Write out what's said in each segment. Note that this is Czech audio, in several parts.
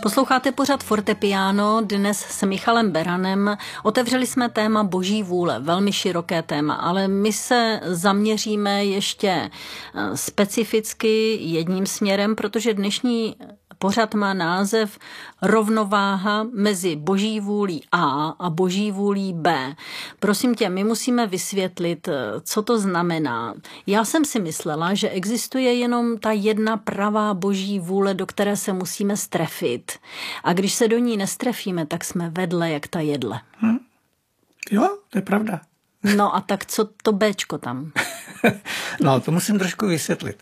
Posloucháte pořad Fortepiano, dnes s Michalem Beranem. Otevřeli jsme téma Boží vůle, velmi široké téma, ale my se zaměříme ještě specificky jedním směrem, protože dnešní pořad má název Rovnováha mezi Boží vůlí A a Boží vůlí B. Prosím tě, my musíme vysvětlit, co to znamená. Já jsem si myslela, že existuje jenom ta jedna pravá Boží vůle, do které se musíme strefit. A když se do ní nestrefíme, tak jsme vedle jak ta jedle. Jo, to je pravda. No a tak co to Bčko tam? No, to musím trošku vysvětlit.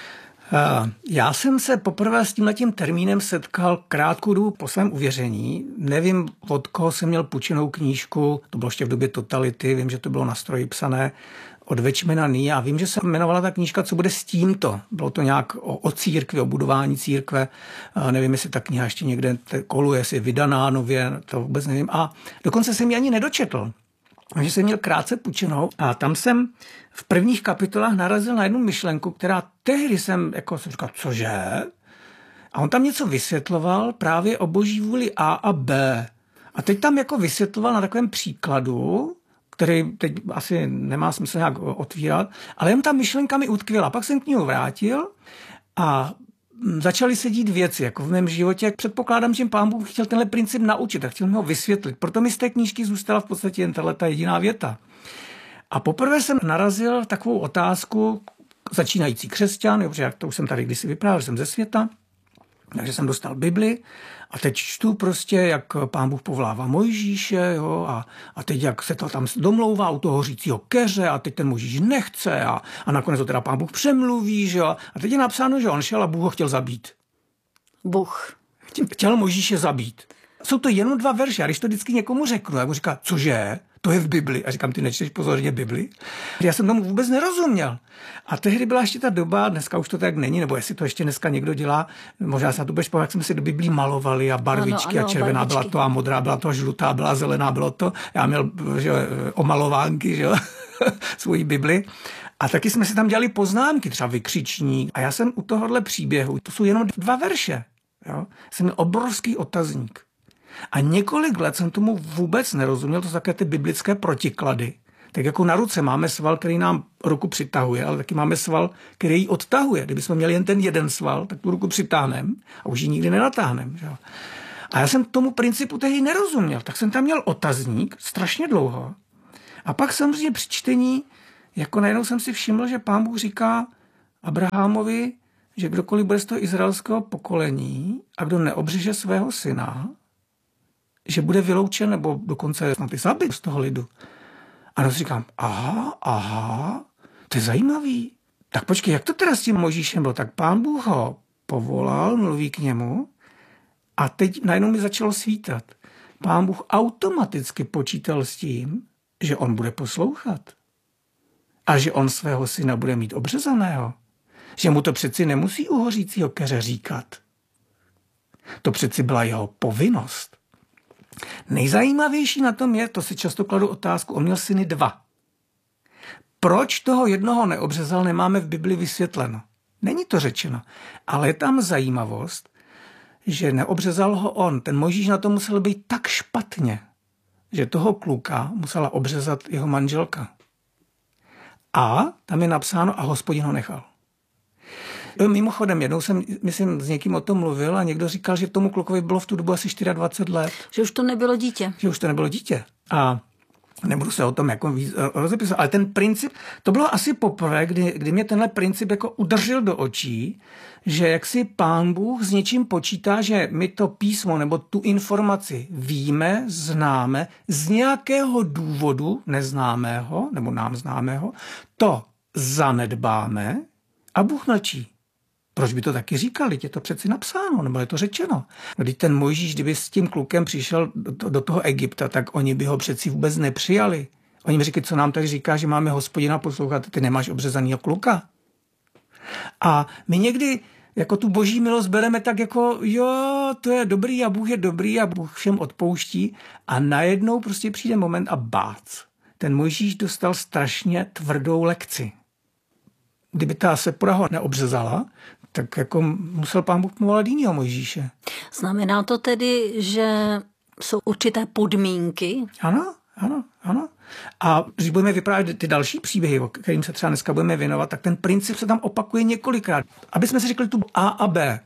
Já jsem se poprvé s tímhletím termínem setkal krátkou dobu po svém uvěření. Nevím, od koho jsem měl půjčenou knížku, to bylo ještě v době totality, vím, že to bylo na stroji psané od Večmena Ní a vím, že se jmenovala ta knížka Co bude s tímto. Bylo to nějak o církvi, o budování církve. Nevím, jestli ta kniha ještě někde koluje, jestli je vydaná nově, to vůbec nevím. A dokonce jsem ji ani nedočetl. Takže jsem měl krátce půjčenou a tam jsem v prvních kapitolách narazil na jednu myšlenku, která tehdy jsem říkal, cože? A on tam něco vysvětloval právě o Boží vůli A a B. A teď tam vysvětloval na takovém příkladu, který teď asi nemá smysl nějak otvírat, ale jen ta myšlenka mi utkvěla. Pak jsem k ní vrátil a začaly se dít věci, v mém životě. Předpokládám, že Pán Bůh chtěl tenhle princip naučit a chtěl mi ho vysvětlit. Proto mi z té knížky zůstala v podstatě jen ta jediná věta. A poprvé jsem narazil takovou otázku, začínající křesťan, protože to už jsem tady kdysi vyprávěl, že jsem ze světa, takže jsem dostal Bibli a teď čtu prostě, jak Pán Bůh povolává Mojžíše, jo, a teď jak se to tam domlouvá u toho hořícího keře a teď ten Mojžíš nechce a nakonec to teda Pán Bůh přemluví, že jo, a teď je napsáno, že on šel a Bůh ho chtěl zabít. Bůh. Chtěl Mojžíše zabít. Jsou to jenom 2 verše a když to vždycky někomu řeknu, jak mu říká, cože? To je v Bibli. A říkám, ty nečteš pozorně Bibli? Já jsem tomu vůbec nerozuměl. A tehdy byla ještě ta doba, dneska už to tak není, nebo jestli to ještě dneska někdo dělá, možná se na to budeš pamatovat, jak jsme si do Biblí malovali a barvičky ano, a červená barvičky. Byla to a modrá byla to a žlutá byla zelená, bylo to. Já měl omalovánky, že svoji Bibli. A taky jsme si tam dělali poznámky, třeba vykřičník. A já jsem u tohohle příběhu, to jsou jenom 2 verše. Jo? Jsem měl obrovský otazník. A několik let jsem tomu vůbec nerozuměl, to jsou také ty biblické protiklady. Tak jako na ruce máme sval, který nám ruku přitahuje, ale taky máme sval, který ji odtahuje. Kdybychom měli jen ten jeden sval, tak tu ruku přitáhneme a už ji nikdy nenatáhneme. A já jsem tomu principu tehdy nerozuměl, tak jsem tam měl otazník strašně dlouho. A pak samozřejmě při čtení, najednou jsem si všiml, že Pán Bůh říká Abrahamovi, že kdokoliv bude z toho izraelského pokolení a kdo neobřeže svého syna, že bude vyloučen nebo dokonce snad i zabit z toho lidu. A já si říkám, aha, to je zajímavý. Tak počkej, jak to teda s tím Mojžíšem bylo? Tak Pán Bůh ho povolal, mluví k němu a teď najednou mi začalo svítat. Pán Bůh automaticky počítal s tím, že on bude poslouchat a že on svého syna bude mít obřezaného. Že mu to přeci nemusí u hořícího keře říkat. To přeci byla jeho povinnost. Nejzajímavější na tom je, to si často kladu otázku, on měl syny 2. Proč toho jednoho neobřezal, nemáme v Bibli vysvětleno. Není to řečeno, ale je tam zajímavost, že neobřezal ho on. Ten Mojžíš na to musel být tak špatně, že toho kluka musela obřezat jeho manželka. A tam je napsáno, a Hospodin ho nechal. Mimochodem, jednou jsem, myslím, s někým o tom mluvil a někdo říkal, že tomu klukovi bylo v tu dobu asi 24 let. Že už to nebylo dítě. Že už to nebylo dítě. A nebudu se o tom rozepisovat, ale ten princip, to bylo asi poprvé, kdy mě tenhle princip udržel do očí, že jak si Pán Bůh s něčím počítá, že my to písmo nebo tu informaci víme, známe, z nějakého důvodu neznámého nebo nám známého, to zanedbáme a Bůh mlčí. Proč by to taky říkali? Je to přeci napsáno, nebo je to řečeno. Když ten Mojžíš, kdyby s tím klukem přišel do toho Egypta, tak oni by ho přeci vůbec nepřijali. Oni mi říkají, co nám tady říká, že máme Hospodina poslouchat, ty nemáš obřezanýho kluka. A my někdy tu boží milost bereme tak jo, to je dobrý a Bůh je dobrý a Bůh všem odpouští a najednou prostě přijde moment a bác. Ten Mojžíš dostal strašně tvrdou lekci. Kdyby ta Sepora ho neobřezala, tak musel Pán Bůh povolat jinýho Mojžíše. Znamená to tedy, že jsou určité podmínky? Ano. A když budeme vyprávět ty další příběhy, o kterým se třeba dneska budeme věnovat, tak ten princip se tam opakuje několikrát. Aby jsme si řekli tu A a B.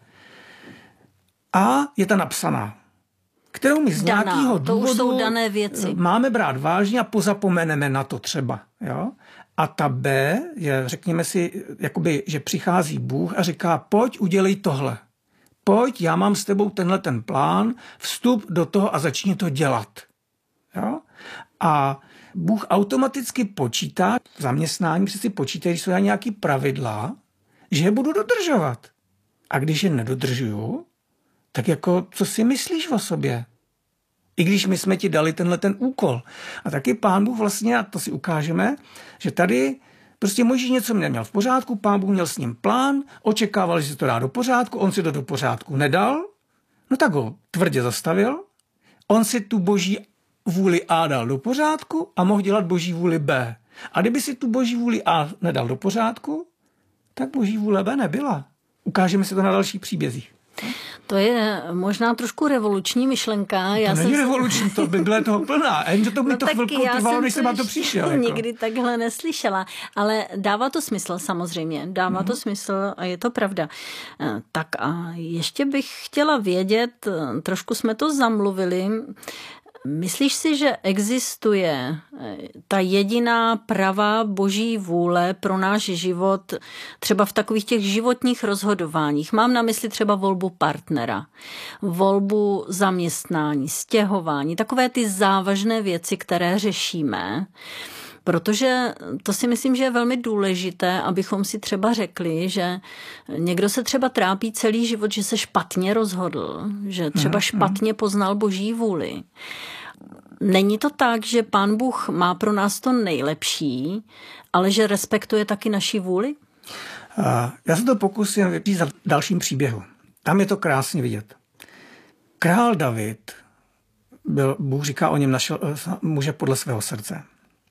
A je ta napsaná, kterou my z nějakého důvodu jsou dané věci. Máme brát vážně a pozapomeneme na to třeba. Jo? A ta B je, řekněme si, jakoby, že přichází Bůh a říká, pojď, udělej tohle. Pojď, já mám s tebou tenhle ten plán, vstup do toho a začni to dělat. Jo? A Bůh automaticky počítá, v zaměstnání přeci počítá, když jsou nějaký pravidla, že je budu dodržovat. A když je nedodržuju, tak jako, co si myslíš o sobě? I když my jsme ti dali tenhle ten úkol. A taky Pán Bůh vlastně, a to si ukážeme, že tady prostě Mojžíš něco neměl v pořádku, Pán Bůh měl s ním plán, očekával, že se to dá do pořádku, on si to do pořádku nedal, no tak ho tvrdě zastavil, on si tu boží vůli A dal do pořádku a mohl dělat boží vůli B. A kdyby si tu boží vůli A nedal do pořádku, tak boží vůle B nebyla. Ukážeme si to na dalších příbězích. To je možná trošku revoluční myšlenka. To není revoluční, to by bylo toho plná. A jenže to mi to chvilku trvalo, než jsem na to přišel. Nikdy takhle neslyšela. Ale dává to smysl samozřejmě. Dává to smysl a je to pravda. Tak a ještě bych chtěla vědět, trošku jsme to zamluvili. Myslíš si, že existuje ta jediná pravá boží vůle pro náš život třeba v takových těch životních rozhodováních? Mám na mysli třeba volbu partnera, volbu zaměstnání, stěhování, takové ty závažné věci, které řešíme. Protože to si myslím, že je velmi důležité, abychom si třeba řekli, že někdo se třeba trápí celý život, že se špatně rozhodl, že třeba špatně poznal boží vůli. Není to tak, že Pán Bůh má pro nás to nejlepší, ale že respektuje taky naši vůli? Já se to pokusím vypít v dalším příběhu. Tam je to krásně vidět. Král David, Bůh říká o něm, našel muže podle svého srdce.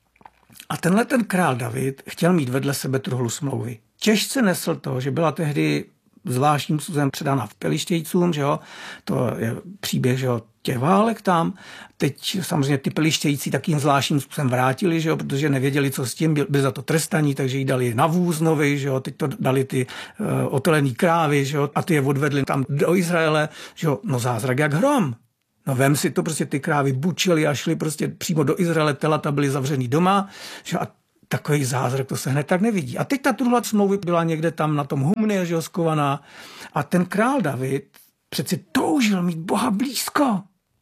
A tenhle ten král David chtěl mít vedle sebe truhlu smlouvy. Těžce nesl to, že byla tehdy zvláštním způsobem předána v Pelištějcům, že jo? To je příběh, že jo, těch válek tam. Teď samozřejmě ty Pelištějci takým zvláštním způsobem vrátili, že jo, protože nevěděli, co s tím, byli za to trestaní, takže ji dali na vůz nový, že jo, teď to dali ty otelený krávy, že jo, a ty je odvedli tam do Izraele, že jo, no zázrak jak hrom. No vem si to, prostě ty krávy bučily a šly prostě přímo do Izraele, telata byly zavřený doma, že a takový zázrak, to se hned tak nevidí. A teď ta truhla smlouvy byla někde tam na tom humně, že jo, skovaná. A ten král David přeci toužil mít Boha blízko.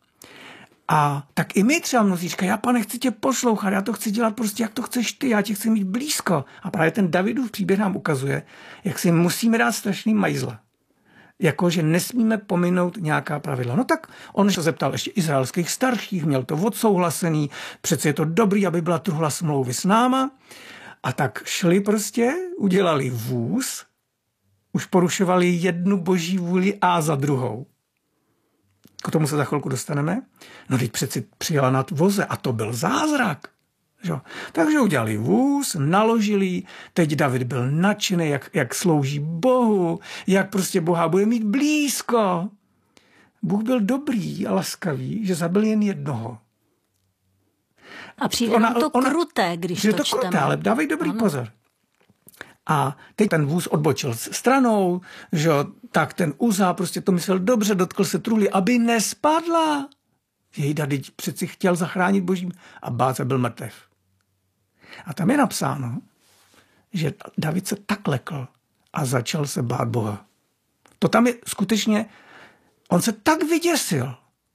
A tak i my třeba mnozí říkají, já pane, chci tě poslouchat, já to chci dělat prostě, jak to chceš ty, já tě chci mít blízko. A právě ten Davidův příběh nám ukazuje, jak si musíme dát strašný majzle. Jakože nesmíme pominout nějaká pravidla. No tak on se zeptal ještě izraelských starších, měl to odsouhlasený, přece je to dobrý, aby byla truhla smlouvy s náma. A tak šli prostě, udělali vůz, už porušovali jednu boží vůli A za druhou. K tomu se za chvilku dostaneme. No teď přeci přijela na voze a to byl zázrak. Jo. Takže udělali vůz, naložili, teď David byl nadšený, jak slouží Bohu, jak prostě Boha bude mít blízko. Bůh byl dobrý a laskavý, že zabil jen jednoho. A přijde nám to kruté, když to čteme. Kruté, ale dávej dobrý pozor. A teď ten vůz odbočil stranou, že tak ten Uza prostě to myslel dobře, dotkl se truhly, aby nespadla. Jejda, teď přeci chtěl zachránit božím a Báza byl mrtev. A tam je napsáno, že David se tak lekl a začal se bát Boha. To tam je skutečně, on se tak vyděsil,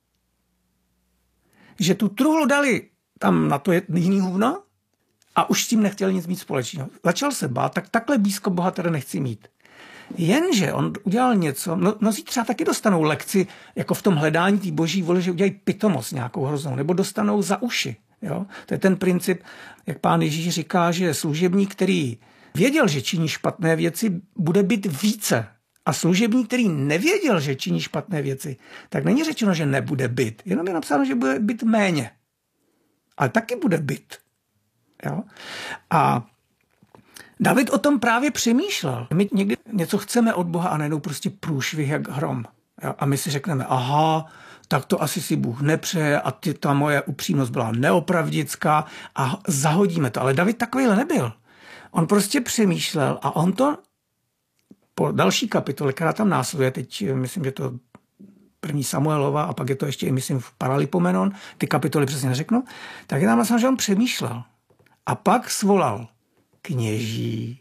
že tu truhlu dali tam na to jiný hůvno a už s tím nechtěl nic mít společného. Začal se bát, tak takhle blízko Boha teda nechci mít. Jenže on udělal něco, mnozí třeba taky dostanou lekci, jako v tom hledání té boží vůle, že udělají pitomost nějakou hroznou, nebo dostanou za uši. Jo? To je ten princip, jak pán Ježíš říká, že služebník, který věděl, že činí špatné věci, bude být více. A služebník, který nevěděl, že činí špatné věci, tak není řečeno, že nebude být. Jenom je napsáno, že bude být méně. Ale taky bude být. Jo? A David o tom právě přemýšlel. My někdy něco chceme od Boha a najednou prostě průšvih jak hrom. Jo? A my si řekneme, aha, tak to asi si Bůh nepřeje a ta moje upřímnost byla neopravdická a zahodíme to. Ale David takovýhle nebyl. On prostě přemýšlel a on to po další kapitole, která tam následuje, teď myslím, že to 1. Samuelova a pak je to ještě, myslím, v Paralipomenon, ty kapitoly přesně neřeknu, tak je tam vlastně, že on přemýšlel. A pak svolal kněží,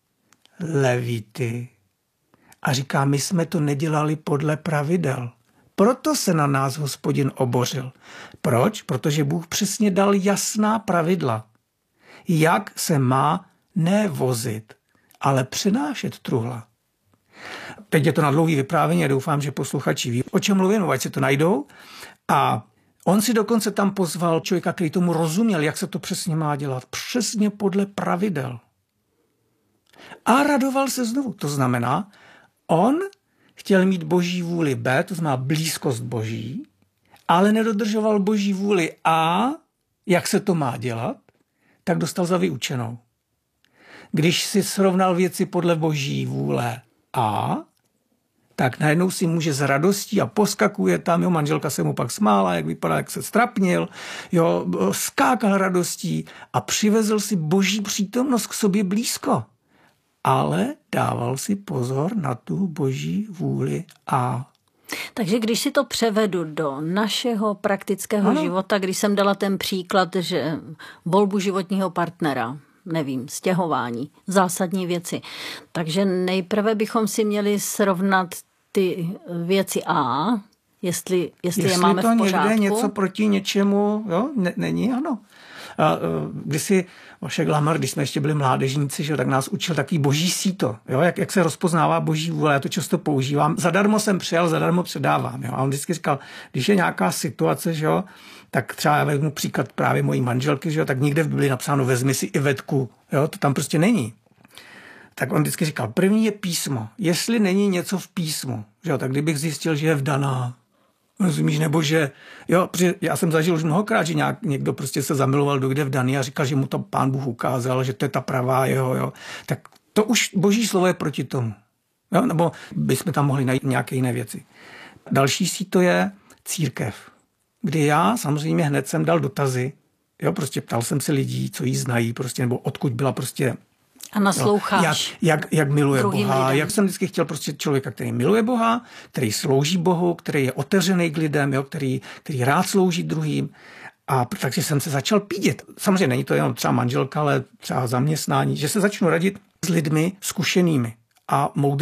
levity a říká, my jsme to nedělali podle pravidel. Proto se na nás Hospodin obořil. Proč? Protože Bůh přesně dal jasná pravidla. Jak se má nevozit, ale přenášet truhla. Teď je to na dlouhý vyprávění a doufám, že posluchači ví, o čem mluvím, ať si to najdou. A on si dokonce tam pozval člověka, který tomu rozuměl, jak se to přesně má dělat. Přesně podle pravidel. A radoval se znovu. To znamená, on chtěl mít boží vůli B, to znamená blízkost boží, ale nedodržoval boží vůli A, jak se to má dělat, tak dostal za vyučenou. Když si srovnal věci podle boží vůle A, tak najednou si může s radostí a poskakuje tam, jo, manželka se mu pak smála, jak vypadá, jak se strapnil, jo, skákal radostí a přivezl si boží přítomnost k sobě blízko. Ale dával si pozor na tu boží vůli A. Takže když si to převedu do našeho praktického života, když jsem dala ten příklad, že volbu životního partnera, nevím, stěhování, zásadní věci. Takže nejprve bychom si měli srovnat ty věci A, jestli je máme v pořádku. Jestli to někde něco proti něčemu, jo, není, ano. Když si Vašek Lamar, když jsme ještě byli mládežníci, že, tak nás učil takový boží síto, jo, jak se rozpoznává boží vůle, já to často používám. Zadarmo jsem přijal, zadarmo předávám. Jo. A on vždycky říkal, když je nějaká situace, že jo, tak třeba já vezmu příklad právě mojí manželky, že jo, tak nikde v Biblii napsáno vezmi si Ivetku, jo, to tam prostě není. Tak on vždycky říkal, první je písmo. Jestli není něco v písmu, že jo, tak kdybych zjistil, že je vdaná, rozumíš, nebo že, jo, protože já jsem zažil už mnohokrát, že někdo prostě se zamiloval do kde vdaný a říkal, že mu to Pán Bůh ukázal, že to je ta pravá jeho, jo. Tak to už boží slovo je proti tomu. Jo, nebo bychom tam mohli najít nějaké jiné věci. Další síto je církev, kdy já samozřejmě hned jsem dal dotazy, jo, prostě ptal jsem se lidí, co jí znají, prostě, nebo odkud byla prostě. A nasloucháš. Jak miluje Boha. Lidem. Jak jsem vždycky chtěl prostě člověka, který miluje Boha, který slouží Bohu, který je otevřený k lidem, jo, který rád slouží druhým. A takže jsem se začal pídit. Samozřejmě není to jenom třeba manželka, ale třeba zaměstnání, že se začnu radit s lidmi zkušenými a moudrými.